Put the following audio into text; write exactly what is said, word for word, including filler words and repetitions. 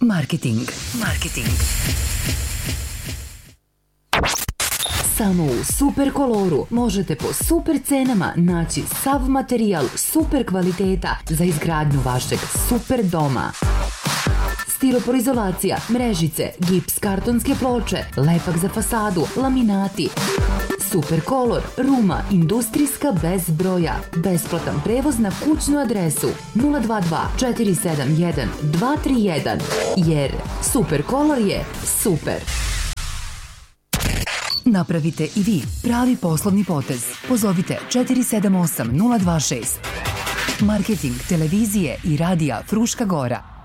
Marketing. Marketing. Samo u Super Koloru možete po super cenama naći sav materijal super kvaliteta za izgradnju vašeg super doma. Stiroporizolacija, mrežice, gips, kartonske ploče, lepak za fasadu, laminati. Super Color, Ruma, industrijska bez broja. Besplatan prevoz na kućnu adresu nula dva dva četiri sedam jedan dva tri jedan. Jer Super Color je super. Napravite i vi pravi poslovni potez. Pozovite četiri sedam osam nula dva šest. Marketing televizije i radija Fruška Gora.